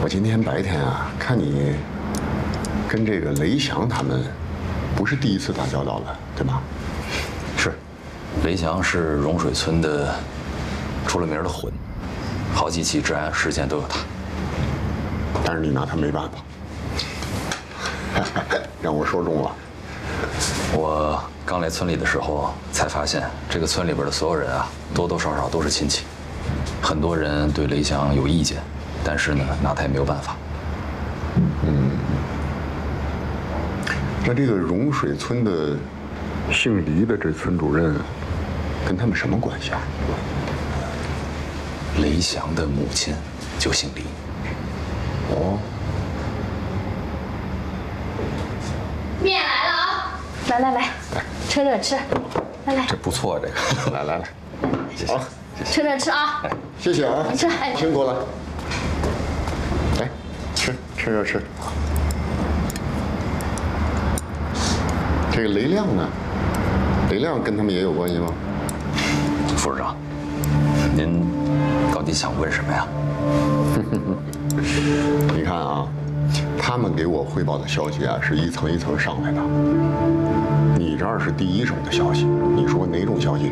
我今天白天啊，看你跟这个雷翔他们不是第一次打交道了，对吗？ 是，雷翔是融水村的出了名的混，好几起治安事件都有他。 但是你拿他没办法，让我说中了。 我刚来村里的时候才发现，这个村里边的所有人啊，多多少少都是亲戚。很多人对雷翔有意见，但是呢，拿他也没有办法。 那这个融水村的姓黎的这村主任，跟他们什么关系啊？ 雷翔的母亲就姓黎。 哦， 面来了啊！来，趁热吃。来， 这不错，这个。 来， 好， 趁热吃啊！ 谢谢啊， 你吃，哎， 辛苦了。来，吃热吃。这个雷亮呢？雷亮跟他们也有关系吗？ 副市长，您到底想问什么呀？ 你看啊，他们给我汇报的消息啊，是一层一层上来的。你这儿是第一手的消息，你说哪种消息